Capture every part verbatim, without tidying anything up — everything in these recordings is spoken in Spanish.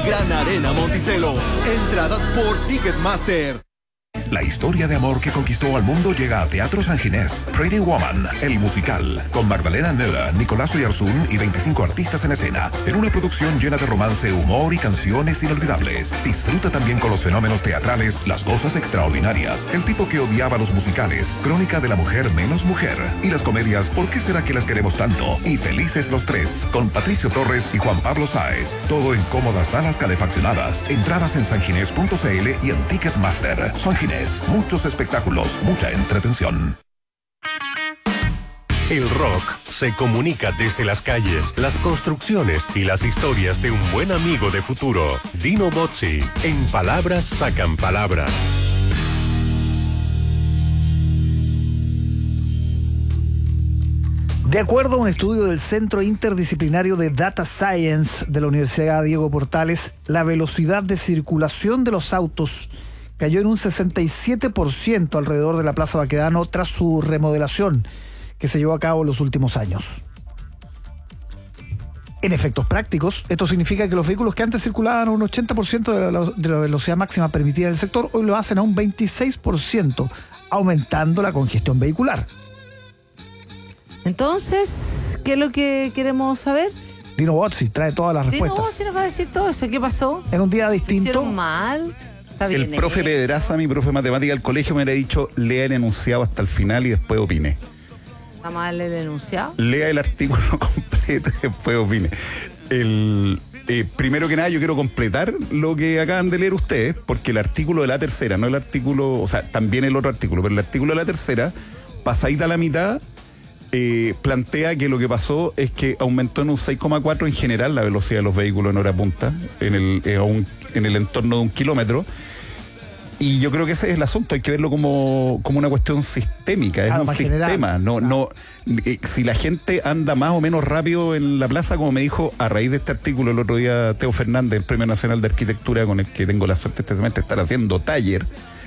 Gran Arena Monticello. Entradas por Ticketmaster. La historia de amor que conquistó al mundo llega a Teatro San Ginés. Pretty Woman, el musical, con Magdalena Neuer, Nicolás Oyarzún y veinticinco artistas en escena, en una producción llena de romance, humor y canciones inolvidables. Disfruta también con los fenómenos teatrales, las cosas extraordinarias, el tipo que odiaba los musicales, Crónica de la mujer menos mujer, y las comedias ¿Por qué será que las queremos tanto? Y Felices los tres, con Patricio Torres y Juan Pablo Sáez. Todo en cómodas salas calefaccionadas. Entradas en sanginés punto c l y en Ticketmaster. San Ginés. Muchos espectáculos, mucha entretención. El rock se comunica desde las calles, las construcciones y las historias de un buen amigo de futuro. Dino Bozzi, en Palabras sacan palabras. De acuerdo a un estudio del Centro Interdisciplinario de Data Science de la Universidad Diego Portales, la velocidad de circulación de los autos cayó en un sesenta y siete por ciento alrededor de la Plaza Baquedano tras su remodelación que se llevó a cabo en los últimos años. En efectos prácticos, esto significa que los vehículos que antes circulaban a un ochenta por ciento de la, de la velocidad máxima permitida en el sector, hoy lo hacen a un veintiséis por ciento, aumentando la congestión vehicular. Entonces, ¿qué es lo que queremos saber? Dino Bozzi trae todas las respuestas. Dino Bozzi nos va a decir todo eso. ¿Qué pasó? En un día distinto. ¿Hicieron mal? El profe Pedraza, mi profe de matemática del colegio, me hubiera dicho, lea el enunciado hasta el final y después opine. ¿Está mal el enunciado? Lea el artículo completo y después opine. El, eh, primero que nada, yo quiero completar lo que acaban de leer ustedes, porque el artículo de la tercera, no el artículo, o sea, también el otro artículo, pero el artículo de la tercera, pasadita a la mitad, eh, plantea que lo que pasó es que aumentó en un seis coma cuatro en general la velocidad de los vehículos en hora punta, en el, eh, un, en el entorno de un kilómetro. Y yo creo que ese es el asunto, hay que verlo como, como una cuestión sistémica, es ah, un sistema. General. No, no, eh, si la gente anda más o menos rápido en la plaza, como me dijo a raíz de este artículo el otro día Teo Fernández, el Premio Nacional de Arquitectura, con el que tengo la suerte este semestre de estar haciendo taller,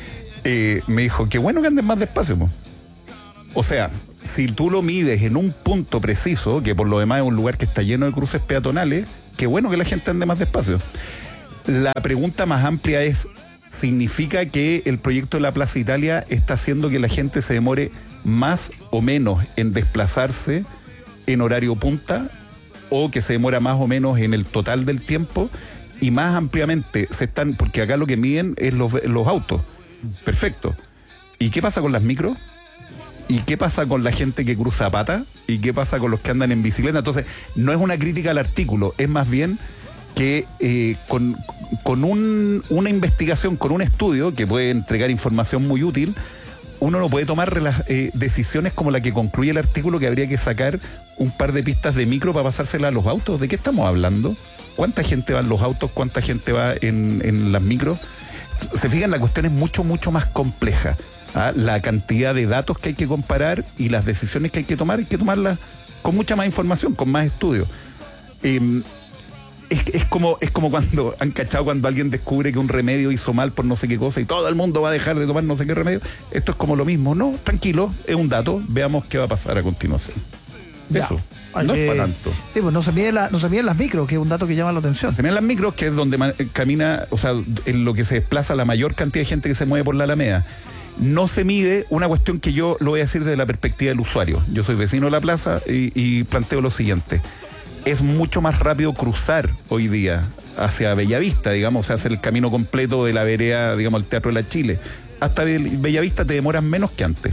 eh, me dijo, qué bueno que anden más despacio. Po. O sea, si tú lo mides en un punto preciso, que por lo demás es un lugar que está lleno de cruces peatonales, qué bueno que la gente ande más despacio. La pregunta más amplia es, ¿significa que el proyecto de la Plaza Italia está haciendo que la gente se demore más o menos en desplazarse en horario punta, o que se demora más o menos en el total del tiempo? Y más ampliamente, se están, porque acá lo que miden es los, los autos. Perfecto. ¿Y qué pasa con las micros? ¿Y qué pasa con la gente que cruza a pata? ¿Y qué pasa con los que andan en bicicleta? Entonces, no es una crítica al artículo, es más bien que eh, con, con un, una investigación, con un estudio que puede entregar información muy útil, uno no puede tomar eh, decisiones como la que concluye el artículo, que habría que sacar un par de pistas de micro para pasárselas a los autos. ¿De qué estamos hablando? ¿Cuánta gente va en los autos? ¿Cuánta gente va en, en las micros? Se fijan, la cuestión es mucho, mucho más compleja. ¿Ah? La cantidad de datos que hay que comparar y las decisiones que hay que tomar, hay que tomarlas con mucha más información, con más estudios. Eh, Es, es como es como cuando han cachado cuando alguien descubre que un remedio hizo mal por no sé qué cosa y todo el mundo va a dejar de tomar no sé qué remedio. Esto es como lo mismo. No, tranquilo, es un dato, veamos qué va a pasar a continuación. Ya. Eso, no eh, es para tanto. Sí, pues no se mide la, no se miden las micros, que es un dato que llama la atención. Se miden las micros, que es donde man, camina, o sea, en lo que se desplaza la mayor cantidad de gente que se mueve por la Alameda. No se mide una cuestión que yo lo voy a decir desde la perspectiva del usuario. Yo soy vecino de la plaza y, y planteo lo siguiente. Es mucho más rápido cruzar hoy día hacia Bellavista, digamos, o sea, hacer el camino completo de la vereda, digamos, el Teatro de la Chile. Hasta Bellavista te demoras menos que antes.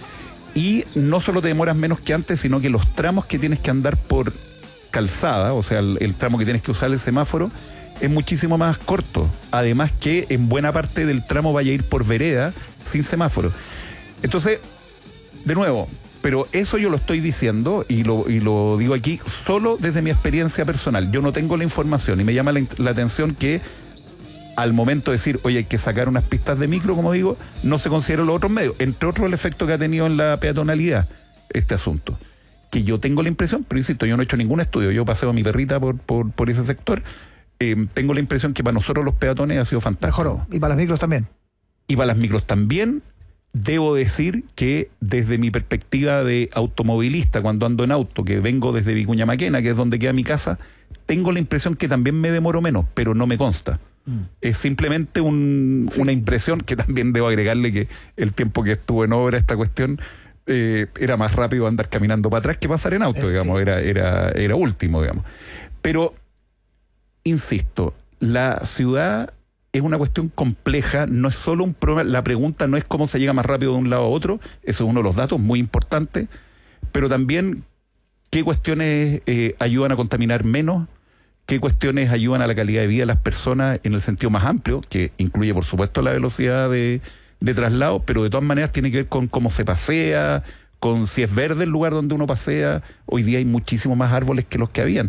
Y no solo te demoras menos que antes, sino que los tramos que tienes que andar por calzada, o sea, el, el tramo que tienes que usar el semáforo, es muchísimo más corto. Además que en buena parte del tramo vaya a ir por vereda sin semáforo. Entonces, de nuevo, pero eso yo lo estoy diciendo y lo, y lo digo aquí solo desde mi experiencia personal. Yo no tengo la información y me llama la, la atención que al momento de decir, oye, hay que sacar unas pistas de micro, como digo, no se consideran los otros medios. Entre otros, el efecto que ha tenido en la peatonalidad este asunto. Que yo tengo la impresión, pero insisto, yo no he hecho ningún estudio, yo paseo a mi perrita por, por, por ese sector, eh, tengo la impresión que para nosotros los peatones ha sido fantástico. Mejoró, y para las micros también. Y para las micros también. debo decir que desde mi perspectiva de automovilista, cuando ando en auto, que vengo desde Vicuña Maquena, que es donde queda mi casa, tengo la impresión que también me demoro menos, pero no me consta. Mm. Es simplemente un, sí. una impresión que también debo agregarle que el tiempo que estuve en obra esta cuestión eh, era más rápido andar caminando para atrás que pasar en auto, eh, digamos, sí. era, era, era último, digamos. Pero, insisto, la ciudad es una cuestión compleja, no es solo un problema, la pregunta no es cómo se llega más rápido de un lado a otro, eso es uno de los datos muy importantes, pero también qué cuestiones eh, ayudan a contaminar menos, qué cuestiones ayudan a la calidad de vida de las personas en el sentido más amplio, que incluye por supuesto la velocidad de, de traslado, pero de todas maneras tiene que ver con cómo se pasea, con si es verde el lugar donde uno pasea. Hoy día hay muchísimos más árboles que los que habían.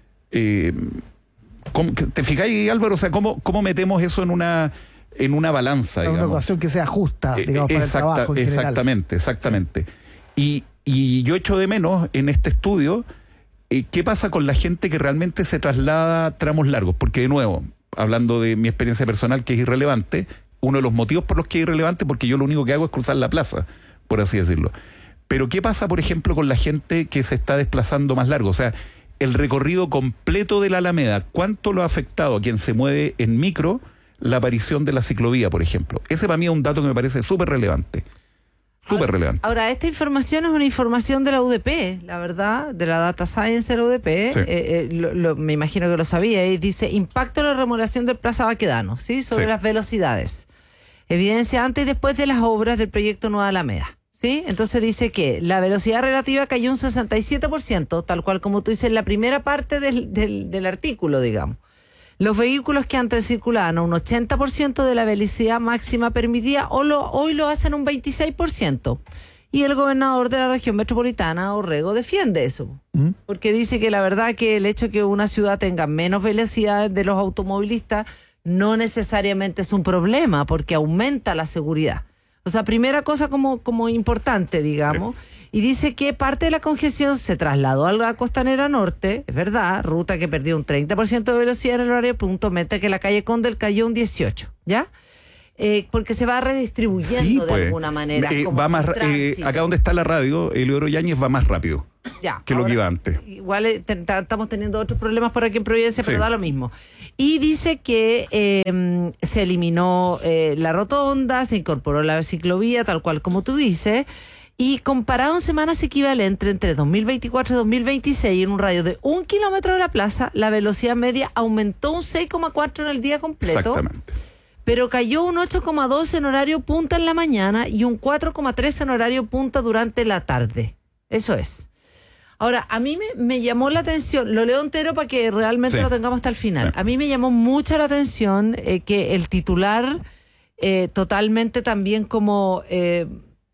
Eh, ¿Cómo, ¿Te fijáis, Álvaro? O sea, ¿cómo, cómo metemos eso en una en una balanza? Una digamos? ecuación que sea justa, digamos, para Exacta, el trabajo en exactamente, general. exactamente. Y, y yo echo de menos en este estudio eh, qué pasa con la gente que realmente se traslada tramos largos. Porque, de nuevo, hablando de mi experiencia personal, que es irrelevante, uno de los motivos por los que es irrelevante, porque yo lo único que hago es cruzar la plaza, por así decirlo. Pero, ¿qué pasa, por ejemplo, con la gente que se está desplazando más largo? O sea, el recorrido completo de la Alameda, ¿cuánto lo ha afectado a quien se mueve en micro la aparición de la ciclovía, por ejemplo? Ese para mí es un dato que me parece súper relevante. Súper relevante. Ahora, esta información es una información de la U D P, la verdad, de la Data Science de la U D P. Sí. Eh, eh, lo, lo, me imagino que lo sabía. Y dice, impacto de la remodelación del Plaza Baquedano, ¿sí? Sobre sí. las velocidades. Evidencia antes y después de las obras del proyecto Nueva Alameda. ¿Sí? Entonces dice que la velocidad relativa cayó un sesenta y siete por ciento, tal cual como tú dices en la primera parte del, del, del artículo, digamos. Los vehículos que antes circulaban a un ochenta por ciento de la velocidad máxima permitida, hoy lo, hoy lo hacen un veintiséis por ciento. Y el gobernador de la región metropolitana, Orrego, defiende eso. ¿Mm? Porque dice que la verdad que el hecho de que una ciudad tenga menos velocidades de los automovilistas no necesariamente es un problema, porque aumenta la seguridad. O sea, primera cosa como, como importante, digamos. Sí. Y dice que parte de la congestión se trasladó a la Costanera Norte, es verdad, ruta que perdió un treinta por ciento de velocidad en el horario punto, mientras que la calle Condel cayó un dieciocho por ciento, ¿ya? Eh, porque se va redistribuyendo sí, pues, de alguna manera. Eh, va más, eh, acá donde está la radio, Eliodoro Yáñez va más rápido ya, que ahora, lo que iba antes. Igual eh, te, te, estamos teniendo otros problemas por aquí en Providencia, sí. pero da lo mismo. Y dice que eh, se eliminó eh, la rotonda, se incorporó la ciclovía, tal cual como tú dices, y comparado en semanas equivalentes entre dos mil veinticuatro y dos mil veintiséis, en un radio de un kilómetro de la plaza, la velocidad media aumentó un seis coma cuatro en el día completo. Exactamente. Pero cayó un ocho coma dos en horario punta en la mañana y un cuatro coma tres en horario punta durante la tarde. Eso es. Ahora, a mí me, me llamó la atención, lo leo entero para que realmente sí. lo tengamos hasta el final. Sí. A mí me llamó mucho la atención eh, que el titular eh, totalmente también como eh,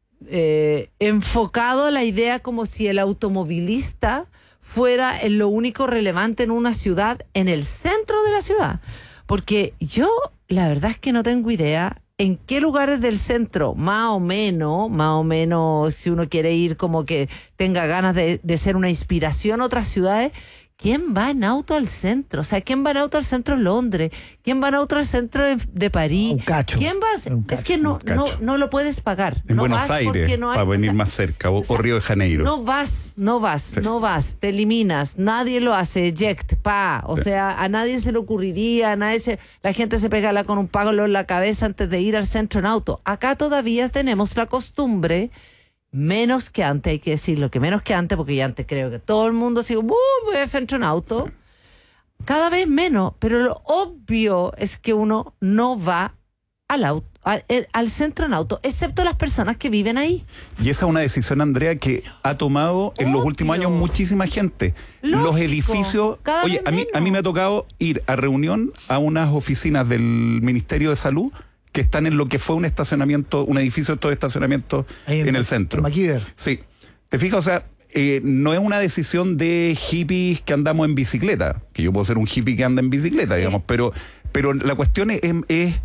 eh, enfocado a la idea como si el automovilista fuera en lo único relevante en una ciudad, en el centro de la ciudad. Porque yo, la verdad es que no tengo idea en qué lugares del centro, más o menos, más o menos, si uno quiere ir como que tenga ganas de, de ser una inspiración a otras ciudades, ¿quién va en auto al centro? O sea, ¿quién va en auto al centro de Londres? ¿Quién va en auto al centro de, de París? Un cacho. ¿Quién va? Un cacho, es que no, no, no lo puedes pagar. En no Buenos Aires, no hay, para venir o sea, más cerca, o, o, sea, o Río de Janeiro. No vas, no vas, sí. no vas, te eliminas, nadie lo hace, eject, pa, o sí. sea, a nadie se le ocurriría, a nadie se, la gente se pega con un palo en la cabeza antes de ir al centro en auto. Acá todavía tenemos la costumbre, menos que antes, hay que decirlo, que menos que antes, porque ya antes creo que todo el mundo sigue, uh, voy al centro en auto. Cada vez menos, pero lo obvio es que uno no va al auto, al, al centro en auto, excepto las personas que viven ahí. Y esa es una decisión, Andrea, que ha tomado en obvio. los últimos años muchísima gente. Lógico. Los edificios, Cada oye, a mí, a mí me ha tocado ir a reunión a unas oficinas del Ministerio de Salud que están en lo que fue un estacionamiento, un edificio de todo estacionamiento en, en el centro. En MacGyver. Sí. ¿Te fijas? O sea, eh, no es una decisión de hippies que andamos en bicicleta, que yo puedo ser un hippie que anda en bicicleta, sí. digamos, pero, pero la cuestión es, es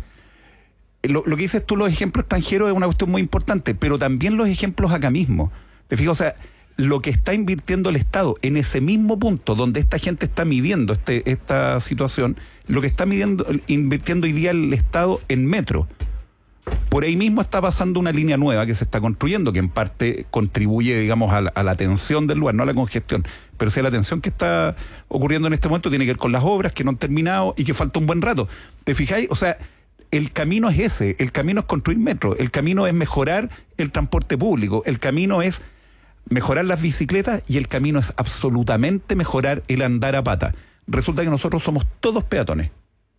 lo, lo que dices tú, los ejemplos extranjeros es una cuestión muy importante, pero también los ejemplos acá mismo. ¿Te fijas? O sea, lo que está invirtiendo el Estado en ese mismo punto donde esta gente está midiendo este, esta situación, lo que está midiendo, invirtiendo hoy día el Estado en metro. Por ahí mismo está pasando una línea nueva que se está construyendo, que en parte contribuye, digamos, a la, a la tensión del lugar, no a la congestión, pero sí a la tensión que está ocurriendo en este momento, tiene que ver con las obras que no han terminado y que falta un buen rato. ¿Te fijáis? O sea, el camino es ese, el camino es construir metro, el camino es mejorar el transporte público, el camino es mejorar las bicicletas y el camino es absolutamente mejorar el andar a pata. Resulta que nosotros somos todos peatones,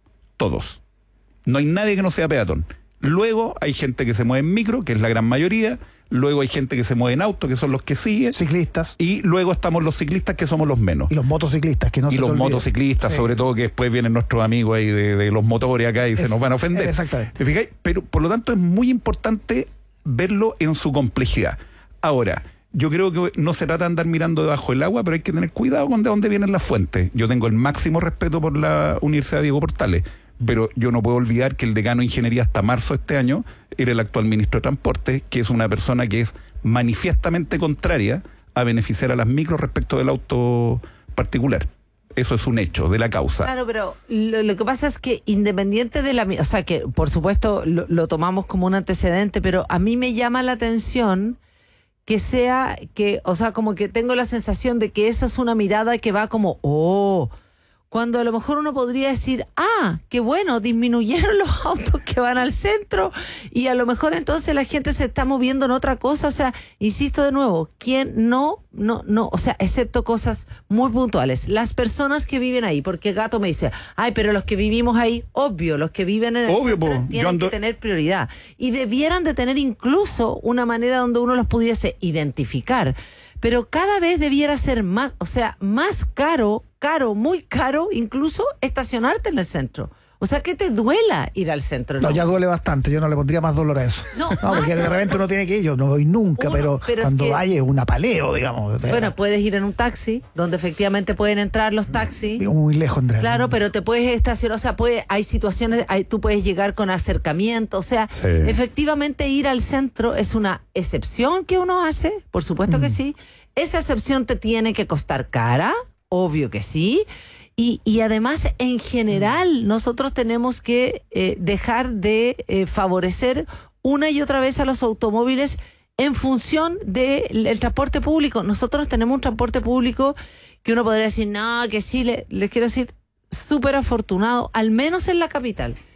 todos. No hay nadie que no sea peatón. Luego hay gente que se mueve en micro, que es la gran mayoría. Luego hay gente que se mueve en auto, que son los que siguen. Ciclistas. Y luego estamos los ciclistas, que somos los menos. Y los motociclistas, que no y se te los olvide. motociclistas, sí. Sobre todo, que después vienen nuestros amigos ahí de, de los motores acá y es, se nos van a ofender. Exactamente. ¿Te fijáis? Pero por lo tanto es muy importante verlo en su complejidad. Ahora, yo creo que no se trata de andar mirando debajo del agua, pero hay que tener cuidado con de dónde vienen las fuentes. Yo tengo el máximo respeto por la Universidad Diego Portales, pero yo no puedo olvidar que el decano de Ingeniería hasta marzo de este año era el actual ministro de Transporte, que es una persona que es manifiestamente contraria a beneficiar a las micros respecto del auto particular. Eso es un hecho de la causa. Claro, pero lo, lo que pasa es que independiente de la... O sea, que por supuesto lo, lo tomamos como un antecedente, pero a mí me llama la atención que sea que, o sea, como que tengo la sensación de que eso es una mirada que va como, oh... Cuando a lo mejor uno podría decir, ah, qué bueno, disminuyeron los autos que van al centro y a lo mejor entonces la gente se está moviendo en otra cosa. O sea, insisto de nuevo, ¿quién no, no, no? O sea, excepto cosas muy puntuales. Las personas que viven ahí, porque Gato me dice, ay, pero los que vivimos ahí, obvio, los que viven en el obvio, centro po, tienen ando... que tener prioridad. Y debieran de tener incluso una manera donde uno los pudiese identificar. Pero cada vez debiera ser más, o sea, más caro, caro, muy caro, incluso estacionarte en el centro. O sea, que te duela ir al centro. No, no, ya duele bastante, yo no le pondría más dolor a eso. No, no porque de repente uno tiene que ir, yo no voy nunca, uno, pero, pero cuando es que, vaya es un apaleo, digamos. Bueno, puedes ir en un taxi, donde efectivamente pueden entrar los taxis. Muy lejos, Andrea. Claro, pero te puedes estacionar, o sea, puede, hay situaciones, hay, tú puedes llegar con acercamiento, o sea, sí. Efectivamente ir al centro es una excepción que uno hace, por supuesto mm. que sí. Esa excepción te tiene que costar cara, obvio que sí. Y, y además, en general, nosotros tenemos que eh, dejar de eh, favorecer una y otra vez a los automóviles en función del de transporte público. Nosotros tenemos un transporte público que uno podría decir, no, que sí, le, les quiero decir, súper afortunado, al menos en la capital.